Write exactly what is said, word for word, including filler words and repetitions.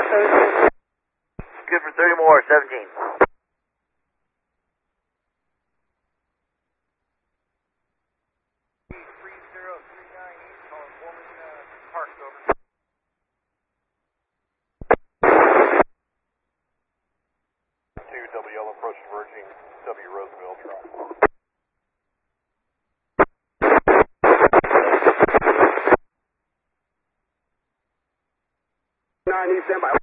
Good for thirty more, seventeen. three zero three nine eight, calling Woman Park, over. two W L approach merging W Roosevelt truck. nine, he's standby.